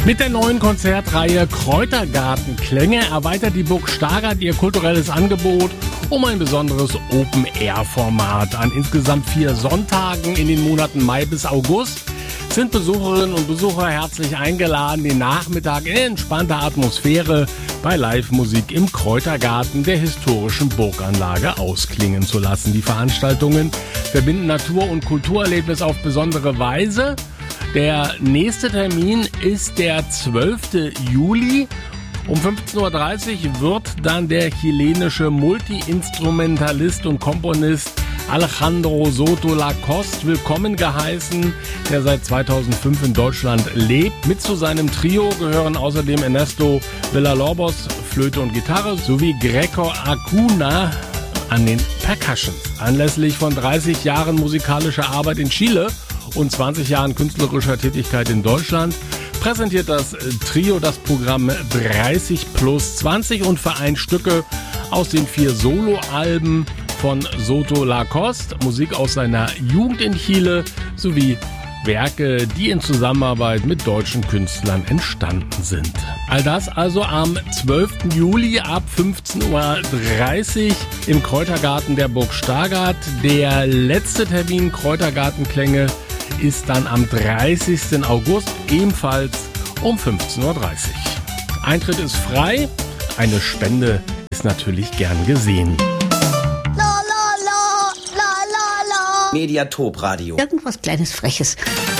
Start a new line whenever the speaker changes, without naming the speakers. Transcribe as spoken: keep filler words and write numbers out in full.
Mit der neuen Konzertreihe Kräutergartenklänge erweitert die Burg Stargard ihr kulturelles Angebot um ein besonderes Open-Air-Format. An insgesamt vier Sonntagen in den Monaten Mai bis August sind Besucherinnen und Besucher herzlich eingeladen, den Nachmittag in entspannter Atmosphäre bei Live-Musik im Kräutergarten der historischen Burganlage ausklingen zu lassen. Die Veranstaltungen verbinden Natur- und Kulturerlebnis auf besondere Weise. Der nächste Termin ist der zwölfte Juli. Um fünfzehn Uhr dreißig wird dann der chilenische Multi-Instrumentalist und Komponist Alejandro Soto Lacoste willkommen geheißen, der seit zweitausendfünf in Deutschland lebt. Mit zu seinem Trio gehören außerdem Ernesto Villalobos, Flöte und Gitarre, sowie Gregor Acuna an den Percussions. Anlässlich von dreißig Jahren musikalischer Arbeit in Chile und zwanzig Jahren künstlerischer Tätigkeit in Deutschland präsentiert das Trio das Programm dreißig plus zwanzig und vereint Stücke aus den vier Soloalben von Soto Lacoste, Musik aus seiner Jugend in Chile sowie Werke, die in Zusammenarbeit mit deutschen Künstlern entstanden sind. All das also am zwölften Juli ab fünfzehn Uhr dreißig im Kräutergarten der Burg Stargard. Der letzte Termin Kräutergartenklänge ist dann am dreißigsten August, ebenfalls um fünfzehn Uhr dreißig. Eintritt ist frei, eine Spende ist natürlich gern gesehen.
Mediatop Radio.
Irgendwas Kleines Freches.